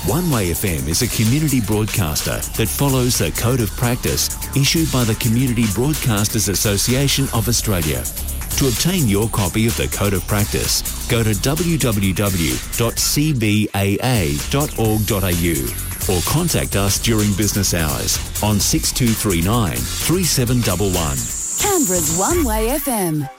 One Way FM is a community broadcaster that follows the Code of Practice issued by the Community Broadcasters Association of Australia. To obtain your copy of the Code of Practice, go to www.cbaa.org.au or contact us during business hours on 6239 3711. Canberra's One Way FM.